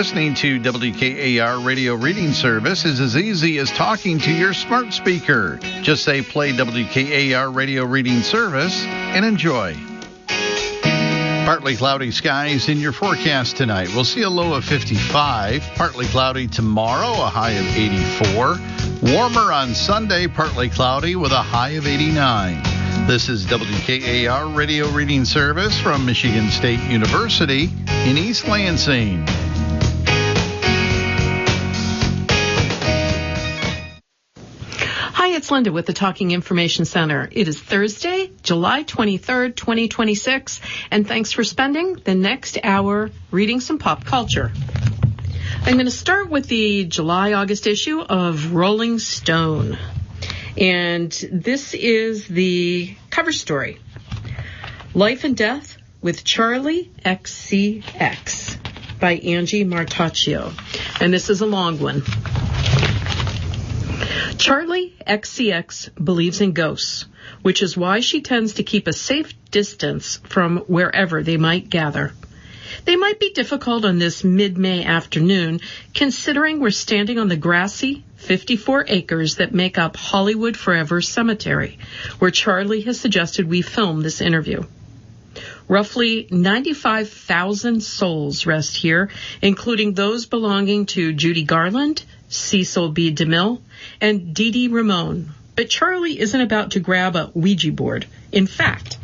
Listening to WKAR Radio Reading Service is as easy as talking to your smart speaker. Just say play WKAR Radio Reading Service and enjoy. Partly cloudy skies in your forecast tonight. We'll see a low of 55. Partly cloudy tomorrow, a high of 84. Warmer on Sunday, partly cloudy with a high of 89. This is WKAR Radio Reading Service from Michigan State University in East Lansing. Hi, it's Linda with the Talking Information Center. It is Thursday, July 23rd, 2026, and thanks for spending the next hour reading some pop culture. I'm going to start with the July-August issue of Rolling Stone, and this is the cover story, Life and Death with Charli XCX by Angie Martocchio, and this is a long one. Charli XCX believes in ghosts, which is why she tends to keep a safe distance from wherever they might gather. They might be difficult on this mid-May afternoon, considering we're standing on the grassy 54 acres that make up Hollywood Forever Cemetery, where Charli has suggested we film this interview. Roughly 95,000 souls rest here, including those belonging to Judy Garland, Cecil B. DeMille, and Dee Dee Ramone. But Charli isn't about to grab a Ouija board. In fact,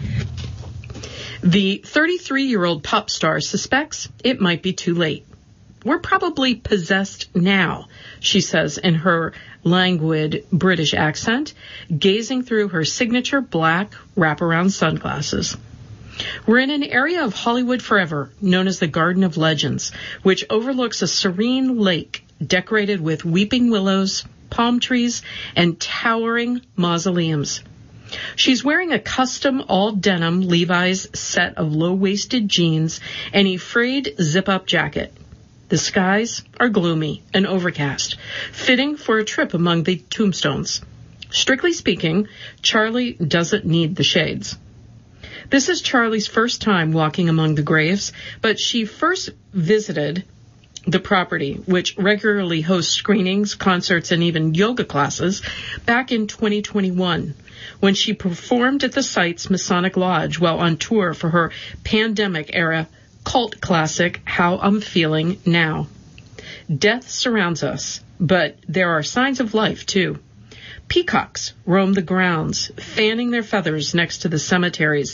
the 33-year-old pop star suspects it might be too late. We're probably possessed now, she says in her languid British accent, gazing through her signature black wraparound sunglasses. We're in an area of Hollywood Forever known as the Garden of Legends, which overlooks a serene lake decorated with weeping willows, palm trees, and towering mausoleums. She's wearing a custom all-denim Levi's set of low-waisted jeans and a frayed zip-up jacket. The skies are gloomy and overcast, fitting for a trip among the tombstones. Strictly speaking, Charli doesn't need the shades. This is Charli's first time walking among the graves, but she first visited the property, which regularly hosts screenings, concerts, and even yoga classes, back in 2021, when she performed at the site's Masonic Lodge while on tour for her pandemic-era cult classic, How I'm Feeling Now. Death surrounds us, but there are signs of life, too. Peacocks roam the grounds, fanning their feathers next to the cemetery's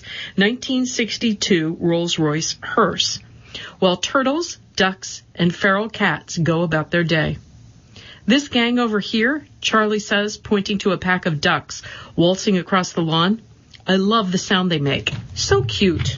1962 Rolls-Royce hearse, while turtles, ducks, and feral cats go about their day. This gang over here, Charli says, pointing to a pack of ducks waltzing across the lawn, I love the sound they make. So cute.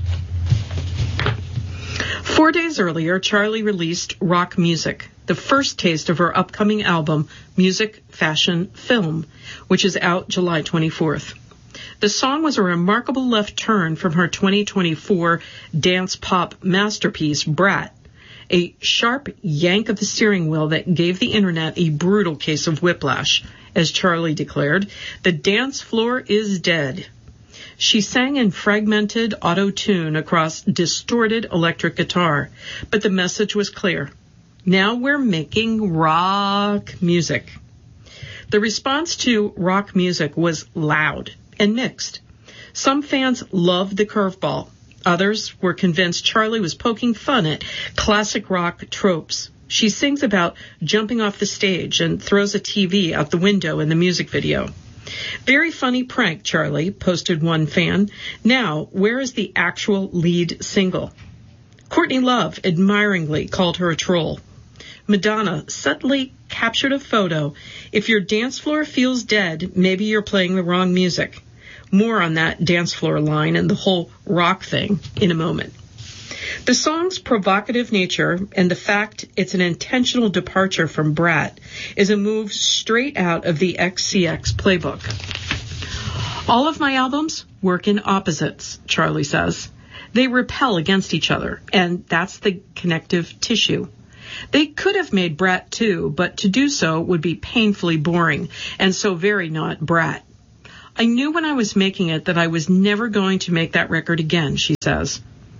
4 days earlier, Charli released Rock Music, the first taste of her upcoming album, Music, Fashion, Film, which is out July 24th. The song was a remarkable left turn from her 2024 dance pop masterpiece, Brat, a sharp yank of the steering wheel that gave the internet a brutal case of whiplash. As Charli declared, the dance floor is dead. She sang in fragmented auto-tune across distorted electric guitar, but the message was clear. Now we're making rock music. The response to Rock Music was loud and mixed. Some fans loved the curveball. Others were convinced Charli was poking fun at classic rock tropes. She sings about jumping off the stage and throws a TV out the window in the music video. Very funny prank, Charli, posted one fan. Now, where is the actual lead single? Courtney Love admiringly called her a troll. Madonna subtly captured a photo. If your dance floor feels dead, maybe you're playing the wrong music. More on that dance floor line and the whole rock thing in a moment. The song's provocative nature and the fact it's an intentional departure from Brat is a move straight out of the XCX playbook. All of my albums work in opposites, Charli says. They repel against each other, and that's the connective tissue. They could have made Brat too, but to do so would be painfully boring, and so very not Brat. I knew when I was making it that I was never going to make that record again, she says.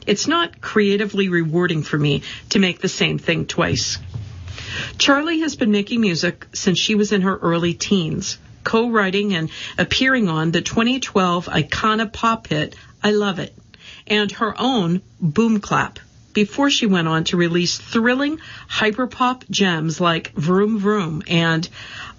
It's not creatively rewarding for me to make the same thing twice. Charlie has been making music since she was in her early teens, co-writing and appearing on the 2012 Icona pop hit, I Love It, and her own Boom Clap, before she went on to release thrilling hyperpop gems like Vroom Vroom and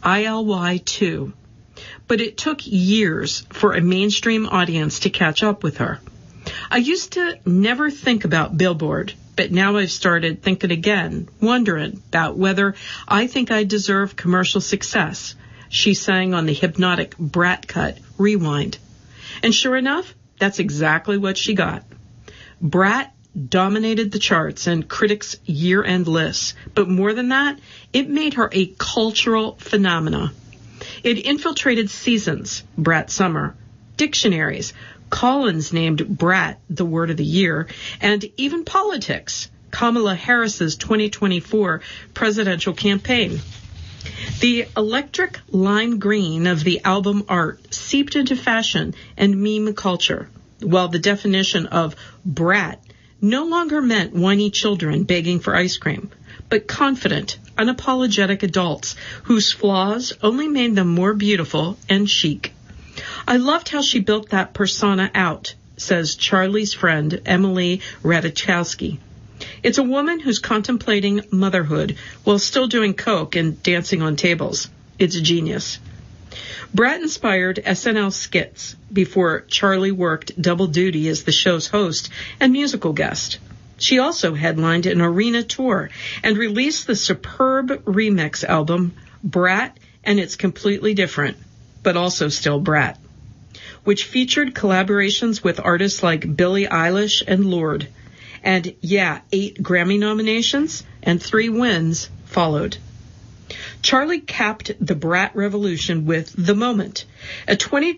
ILY 2. But it took years for a mainstream audience to catch up with her. I used to never think about Billboard, but now I've started thinking again, wondering about whether I think I deserve commercial success, she sang on the hypnotic Brat cut, Rewind. And sure enough, that's exactly what she got. Brat dominated the charts and critics' year-end lists, but more than that, it made her a cultural phenomena. It infiltrated seasons, Brat Summer, dictionaries, Collins named Brat the word of the year, and even politics, Kamala Harris's 2024 presidential campaign. The electric lime green of the album art seeped into fashion and meme culture, while the definition of brat no longer meant whiny children begging for ice cream, but confident, unapologetic adults whose flaws only made them more beautiful and chic. I loved how she built that persona out, says Charlie's friend Emily Ratajkowski. It's a woman who's contemplating motherhood while still doing coke and dancing on tables. It's genius. Brat inspired SNL skits before Charlie worked double duty as the show's host and musical guest. She also headlined an arena tour and released the superb remix album Brat and It's Completely Different, but also still Brat, which featured collaborations with artists like Billie Eilish and Lorde. And 8 Grammy nominations and 3 wins followed. Charlie capped the Brat revolution with The Moment, a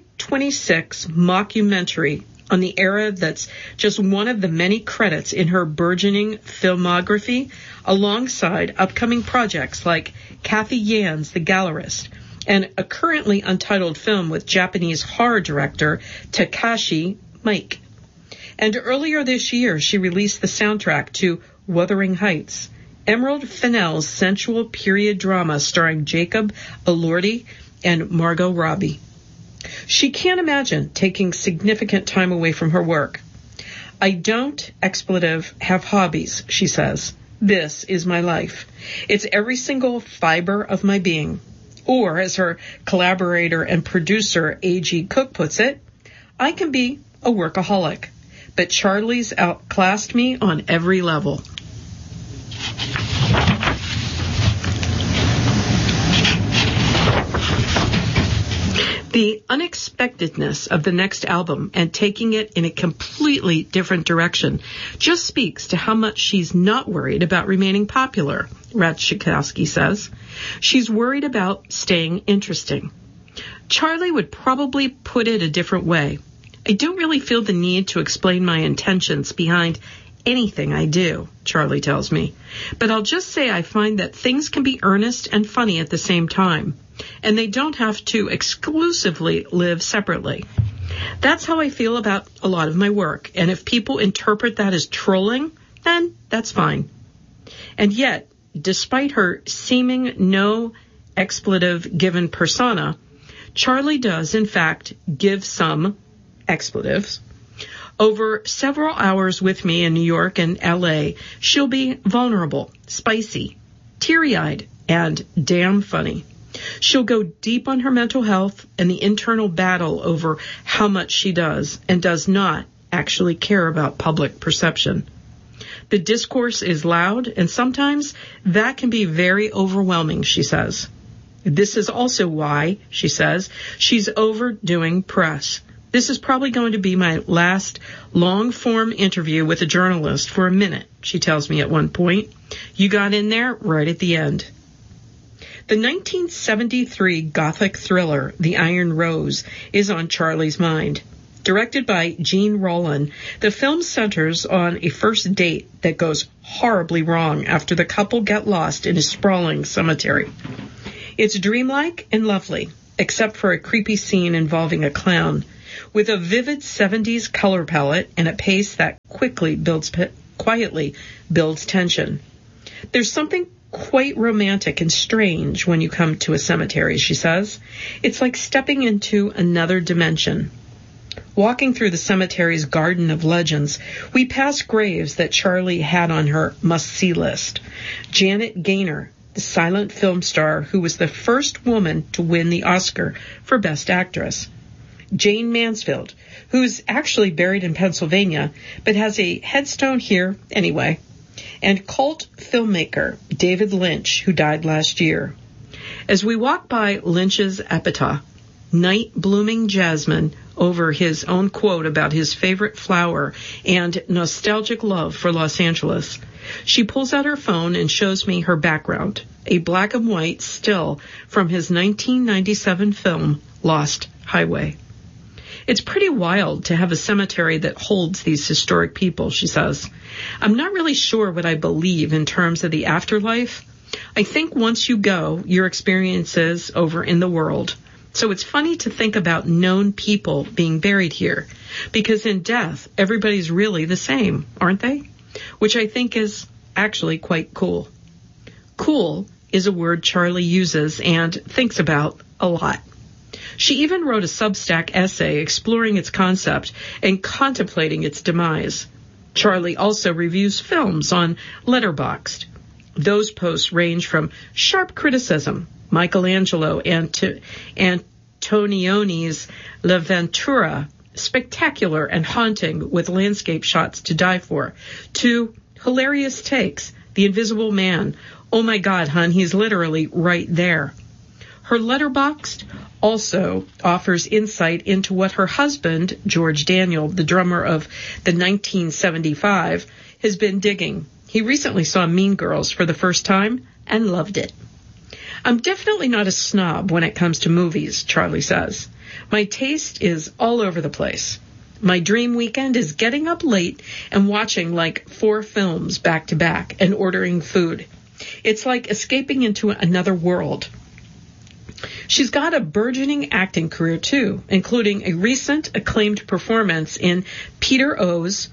2026 mockumentary on the era that's just one of the many credits in her burgeoning filmography, alongside upcoming projects like Kathy Yan's The Gallerist and a currently untitled film with Japanese horror director Takashi Miike. And earlier this year, she released the soundtrack to Wuthering Heights, Emerald Fennell's sensual period drama starring Jacob Elordi and Margot Robbie. She can't imagine taking significant time away from her work. I don't, have hobbies, she says. This is my life. It's every single fiber of my being. Or, as her collaborator and producer A.G. Cook puts it, I can be a workaholic, but Charlie's outclassed me on every level. The unexpectedness of the next album and taking it in a completely different direction just speaks to how much she's not worried about remaining popular, Ratajkowski says. She's worried about staying interesting. Charlie would probably put it a different way. I don't really feel the need to explain my intentions behind anything I do, Charlie tells me. But I'll just say I find that things can be earnest and funny at the same time, and they don't have to exclusively live separately. That's how I feel about a lot of my work, and if people interpret that as trolling, then that's fine. And yet, despite her seeming no expletive-given persona, Charlie does, in fact, give some expletives. Over several hours with me in New York and L.A., she'll be vulnerable, spicy, teary-eyed, and damn funny. She'll go deep on her mental health and the internal battle over how much she does and does not actually care about public perception. The discourse is loud, and sometimes that can be very overwhelming, she says. This is also why, she says, she's overdoing press. This is probably going to be my last long-form interview with a journalist for a minute, she tells me at one point. You got in there right at the end. The 1973 Gothic thriller, The Iron Rose, is on Charlie's mind. Directed by Gene Roland, the film centers on a first date that goes horribly wrong after the couple get lost in a sprawling cemetery. It's dreamlike and lovely, except for a creepy scene involving a clown, with a vivid 70s color palette and a pace that quietly builds tension. There's something quite romantic and strange when you come to a cemetery, she says. It's like stepping into another dimension. Walking through the cemetery's garden of legends, we pass graves that Charlie had on her must-see list. Janet Gaynor, the silent film star who was the first woman to win the Oscar for Best Actress. Jane Mansfield, who's actually buried in Pennsylvania, but has a headstone here anyway. And cult filmmaker David Lynch, who died last year. As we walk by Lynch's epitaph, Night Blooming Jasmine, over his own quote about his favorite flower and nostalgic love for Los Angeles, she pulls out her phone and shows me her background, a black and white still from his 1997 film, Lost Highway. It's pretty wild to have a cemetery that holds these historic people, she says. I'm not really sure what I believe in terms of the afterlife. I think once you go, your experience is over in the world. So it's funny to think about known people being buried here, because in death, everybody's really the same, aren't they? Which I think is actually quite cool. Cool is a word Charlie uses and thinks about a lot. She even wrote a Substack essay exploring its concept and contemplating its demise. Charlie also reviews films on Letterboxd. Those posts range from sharp criticism, Michelangelo and Antonioni's La Ventura, spectacular and haunting with landscape shots to die for, to hilarious takes, The Invisible Man, oh my God, hon, he's literally right there. Her Letterboxd also offers insight into what her husband, George Daniel, the drummer of the 1975, has been digging. He recently saw Mean Girls for the first time and loved it. I'm definitely not a snob when it comes to movies, Charlie says. My taste is all over the place. My dream weekend is getting up late and watching like 4 films back to back and ordering food. It's like escaping into another world. She's got a burgeoning acting career, too, including a recent acclaimed performance in Peter O's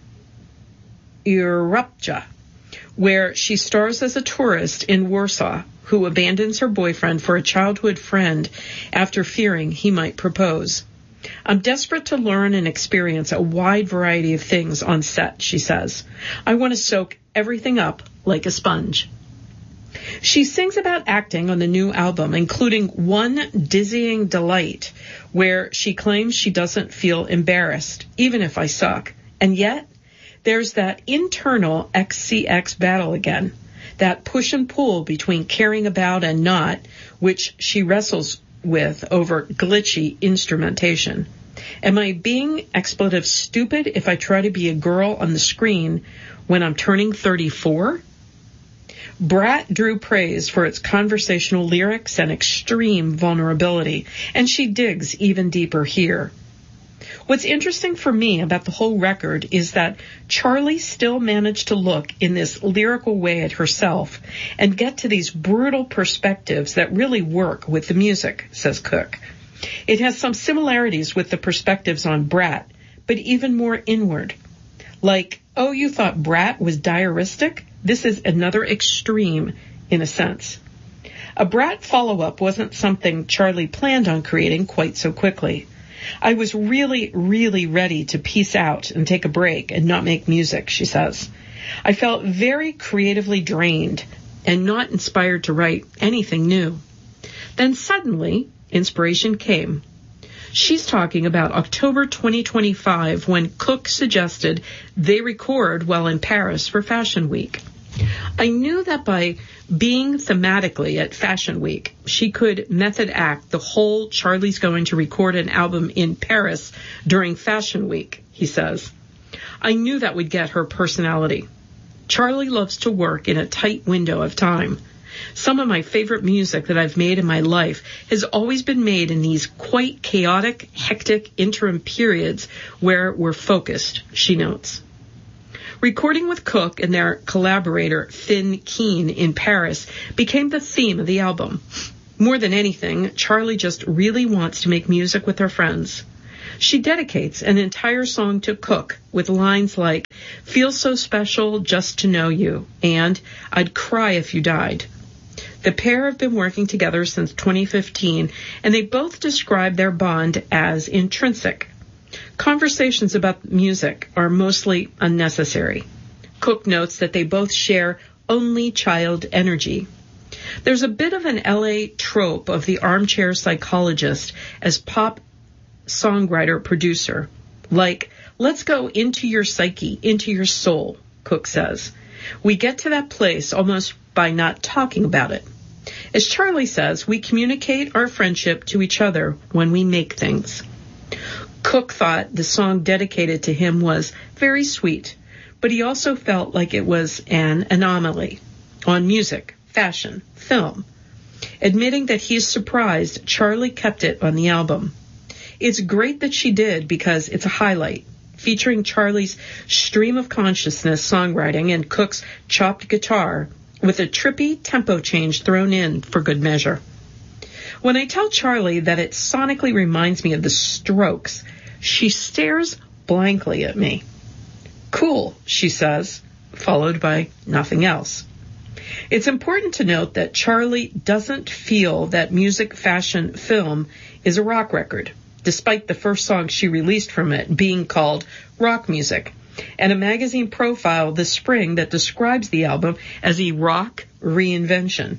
Erupja, where she stars as a tourist in Warsaw who abandons her boyfriend for a childhood friend after fearing he might propose. I'm desperate to learn and experience a wide variety of things on set, she says. I want to soak everything up like a sponge. She sings about acting on the new album, including One Dizzying Delight, where she claims she doesn't feel embarrassed, even if I suck. And yet, there's that internal XCX battle again, that push and pull between caring about and not, which she wrestles with over glitchy instrumentation. Am I being expletive stupid if I try to be a girl on the screen when I'm turning 34? Brat drew praise for its conversational lyrics and extreme vulnerability, and she digs even deeper here. What's interesting for me about the whole record is that Charlie still managed to look in this lyrical way at herself and get to these brutal perspectives that really work with the music, says Cook. It has some similarities with the perspectives on Brat, but even more inward. Like, oh, you thought Brat was diaristic? This is another extreme, in a sense. A Brat follow-up wasn't something Charlie planned on creating quite so quickly. I was really, really ready to peace out and take a break and not make music, she says. I felt very creatively drained and not inspired to write anything new. Then suddenly, inspiration came. She's talking about October 2025 when Cook suggested they record while in Paris for Fashion Week. I knew that by being thematically at Fashion Week, she could method act the whole Charlie's going to record an album in Paris during Fashion Week, he says. I knew that would get her personality. Charlie loves to work in a tight window of time. Some of my favorite music that I've made in my life has always been made in these quite chaotic, hectic interim periods where we're focused, she notes. Recording with Cook and their collaborator Finn Keen in Paris became the theme of the album. More than anything, Charlie just really wants to make music with her friends. She dedicates an entire song to Cook with lines like, "Feels so special just to know you," and "I'd cry if you died." The pair have been working together since 2015, and they both describe their bond as intrinsic. Conversations about music are mostly unnecessary. Cook notes that they both share only child energy. There's a bit of an LA trope of the armchair psychologist as pop songwriter-producer, like, "Let's go into your psyche, into your soul," Cook says. "We get to that place almost by not talking about it." As Charlie says, we communicate our friendship to each other when we make things. Cook thought the song dedicated to him was very sweet, but he also felt like it was an anomaly on music, fashion, film, admitting that he's surprised Charlie kept it on the album. It's great that she did because it's a highlight, featuring Charlie's stream of consciousness songwriting and Cook's chopped guitar with a trippy tempo change thrown in for good measure. When I tell Charlie that it sonically reminds me of the Strokes, she stares blankly at me. "Cool," she says, followed by nothing else. It's important to note that Charlie doesn't feel that music, fashion, film is a rock record, despite the first song she released from it being called Rock Music, and a magazine profile this spring that describes the album as a rock reinvention.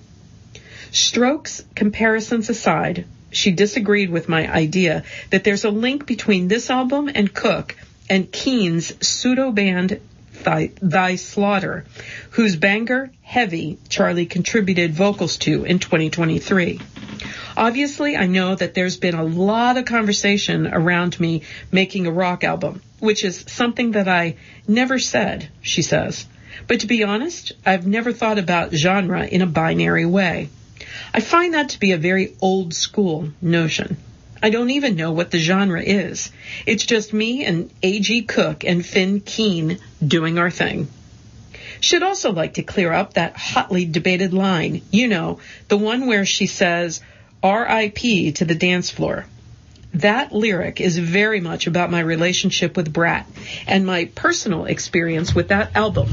Strokes comparisons aside, she disagreed with my idea that there's a link between this album and Cook and Keen's pseudo-band Thy Slaughter, whose banger, Heavy, Charlie contributed vocals to in 2023. Obviously, I know that there's been a lot of conversation around me making a rock album, which is something that I never said, she says. But to be honest, I've never thought about genre in a binary way. I find that to be a very old school notion. I don't even know what the genre is. It's just me and A.G. Cook and Finn Keen doing our thing. She'd also like to clear up that hotly debated line, you know, the one where she says, "R.I.P. to the dance floor." That lyric is very much about my relationship with Brat and my personal experience with that album.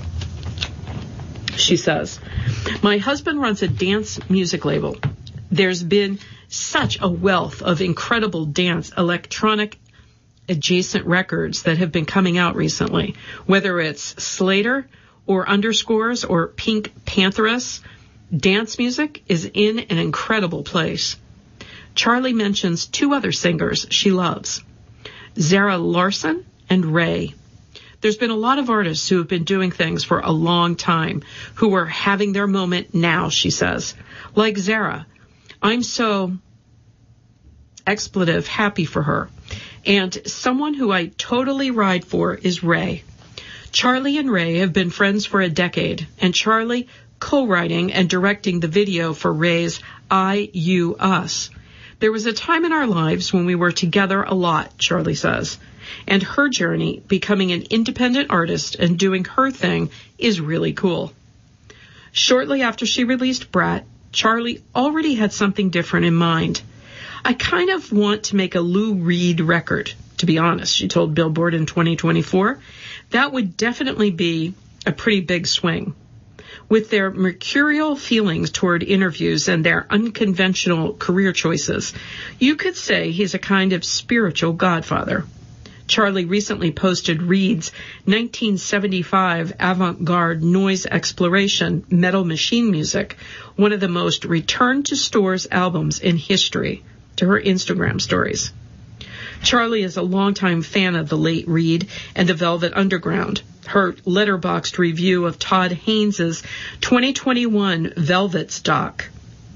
She says, "My husband runs a dance music label. There's been such a wealth of incredible dance, electronic adjacent records that have been coming out recently, whether it's Slater or Underscores or Pink Pantheress. Dance music is in an incredible place." Charlie mentions two other singers she loves, Zara Larsson and Ray. There's been a lot of artists who have been doing things for a long time who are having their moment now, she says. Like Zara. I'm so expletive happy for her. And someone who I totally ride for is Ray. Charlie and Ray have been friends for a decade, and Charlie co-writing and directing the video for Ray's I, You, Us. There was a time in our lives when we were together a lot, Charlie says, and her journey becoming an independent artist and doing her thing is really cool. Shortly after she released Brat, Charlie already had something different in mind. I kind of want to make a Lou Reed record, to be honest, she told Billboard in 2024. That would definitely be a pretty big swing. With their mercurial feelings toward interviews and their unconventional career choices, you could say he's a kind of spiritual godfather. Charlie recently posted Reed's 1975 avant-garde noise exploration, Metal Machine Music, one of the most return-to-stores albums in history, to her Instagram stories. Charlie is a longtime fan of the late Reed and the Velvet Underground. Her letterboxed review of Todd Haynes' 2021 Velvet's doc.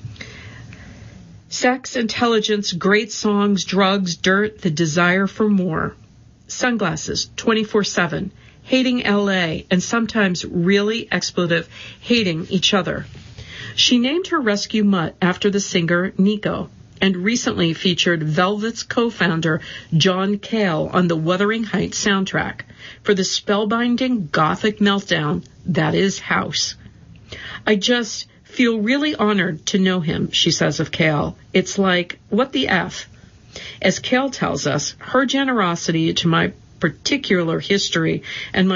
Sex, intelligence, great songs, drugs, dirt, the desire for more. Sunglasses, 24/7, hating LA, and sometimes really expletive, hating each other. She named her rescue mutt after the singer Nico, and recently featured Velvet's co-founder John Cale on the Wuthering Heights soundtrack for the spellbinding gothic meltdown that is House. I just feel really honored to know him, she says of Cale. It's like, what the F? As Kel tells us, her generosity to my particular history and my